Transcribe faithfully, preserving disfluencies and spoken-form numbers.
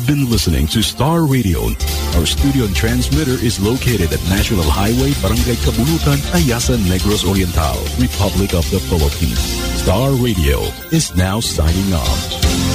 You've been listening to Star Radio. Our studio and transmitter is located at National Highway, Barangay Kabulutan, Ayasan, Negros Oriental, Republic of the Philippines. Star Radio is now signing off.